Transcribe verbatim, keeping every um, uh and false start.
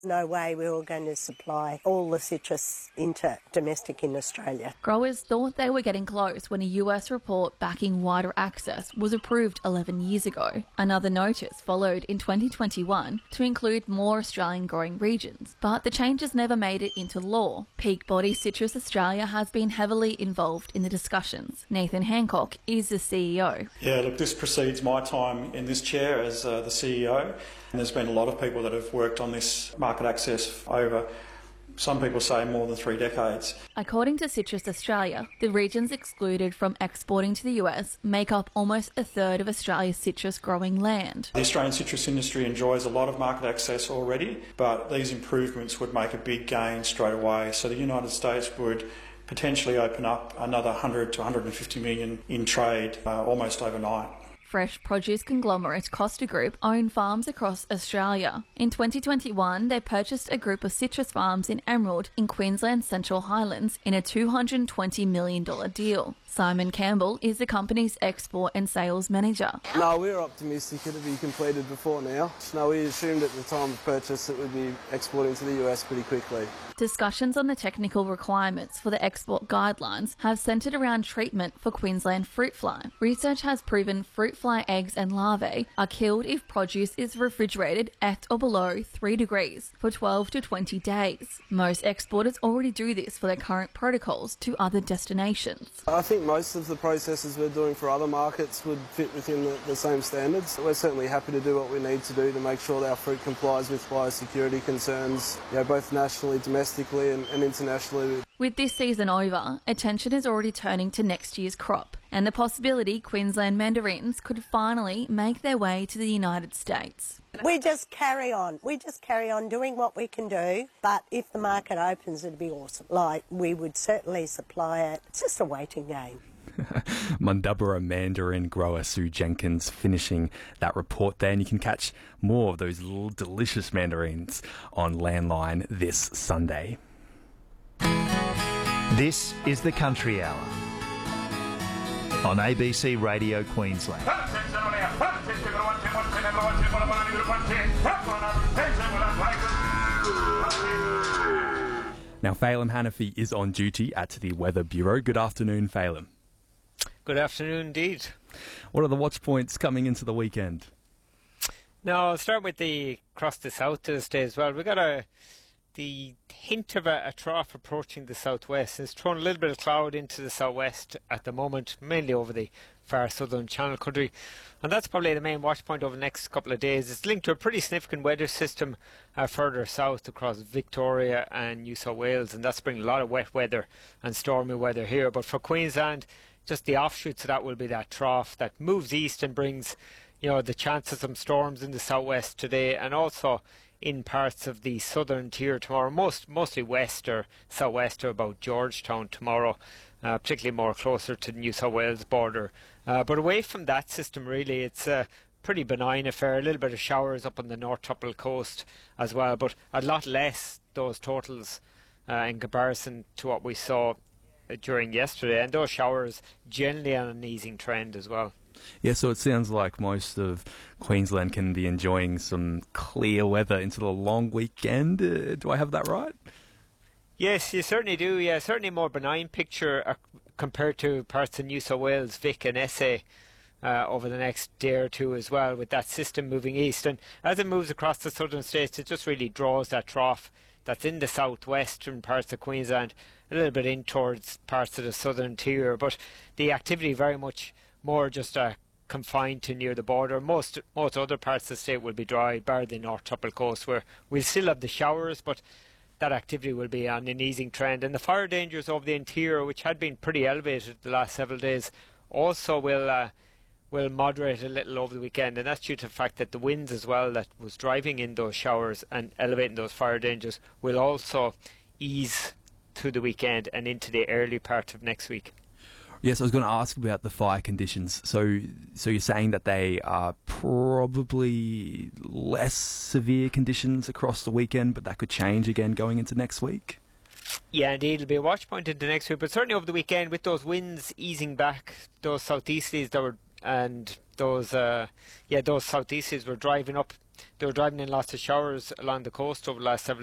No way we were going to supply all the citrus into domestic in Australia. Growers thought they were getting close when a U S report backing wider access was approved eleven years ago. Another notice followed in twenty twenty-one to include more Australian growing regions, but the changes never made it into law. Peak Body Citrus Australia has been heavily involved in the discussions. Nathan Hancock is the C E O. Yeah, look, this precedes my time in this chair as uh, the C E O. And there's been a lot of people that have worked on this market access over, some people say, more than three decades. According to Citrus Australia, the regions excluded from exporting to the U S make up almost a third of Australia's citrus growing land. The Australian citrus industry enjoys a lot of market access already, but these improvements would make a big gain straight away. So the United States would potentially open up another one hundred to one hundred fifty million in trade uh, almost overnight. Fresh produce conglomerate Costa Group own farms across Australia. In twenty twenty-one, they purchased a group of citrus farms in Emerald in Queensland's Central Highlands in a two hundred twenty million dollars deal. Simon Campbell is the company's export and sales manager. No, we were optimistic it would be completed before now. No, we assumed at the time of purchase it would be exporting to the U S pretty quickly. Discussions on the technical requirements for the export guidelines have centred around treatment for Queensland fruit fly. Research has proven fruit fly eggs and larvae are killed if produce is refrigerated at or below three degrees for twelve to twenty days. Most exporters already do this for their current protocols to other destinations. I think most of the processes we're doing for other markets would fit within the, the same standards. We're certainly happy to do what we need to do to make sure that our fruit complies with biosecurity concerns, you know, both nationally, domestically and, and internationally. With this season over, attention is already turning to next year's crop and the possibility Queensland mandarins could finally make their way to the United States. We just carry on. We just carry on doing what we can do, but if the market opens, it'd be awesome. Like, we would certainly supply it. It's just a waiting game. Mundubbera mandarin grower Sue Jenkins finishing that report there, and you can catch more of those little delicious mandarins on Landline this Sunday. This is the Country Hour on A B C Radio Queensland. Now, Phelim Hanafi is on duty at the Weather Bureau. Good afternoon, Phelim. Good afternoon indeed. What are the watch points coming into the weekend? Now, I'll start with the across the south to this day as well. We've got a the hint of a, a trough approaching the southwest. It's thrown a little bit of cloud into the southwest at the moment, mainly over the far southern Channel Country. And that's probably the main watch point over the next couple of days. It's linked to a pretty significant weather system uh, further south across Victoria and New South Wales. And that's bringing a lot of wet weather and stormy weather here. But for Queensland, just the offshoots of that will be that trough that moves east and brings, you know, the chance of some storms in the southwest today, and also in parts of the southern tier tomorrow, most mostly west or southwest or about Georgetown tomorrow, uh, particularly more closer to the New South Wales border. Uh, but away from that system, really, it's a pretty benign affair. A little bit of showers up on the North Tropical Coast as well, but a lot less, those totals, uh, in comparison to what we saw uh, during yesterday. And those showers generally on an easing trend as well. Yeah, so it sounds like most of Queensland can be enjoying some clear weather into the long weekend. Uh, do I have that right? Yes, you certainly do. Yeah, certainly a more benign picture uh, compared to parts of New South Wales, Vic and S A uh, over the next day or two as well, with that system moving east. And as it moves across the southern states, it just really draws that trough that's in the southwestern parts of Queensland a little bit in towards parts of the southern tier. But the activity very much more just uh, confined to near the border. Most most other parts of the state will be dry, bar the North Tropical Coast, where we'll still have the showers, but that activity will be on an easing trend. And the fire dangers over the interior, which had been pretty elevated the last several days, also will uh, will moderate a little over the weekend. And that's due to the fact that the winds as well that was driving in those showers and elevating those fire dangers will also ease through the weekend and into the early part of next week. Yes, I was going to ask about the fire conditions. So, so you're saying that they are probably less severe conditions across the weekend, but that could change again going into next week? Yeah, indeed, it'll be a watch point into next week, but certainly over the weekend with those winds easing back, those southeasterlies that were, and those, uh, yeah, those southeasterlies were driving up they were driving in lots of showers along the coast over the last several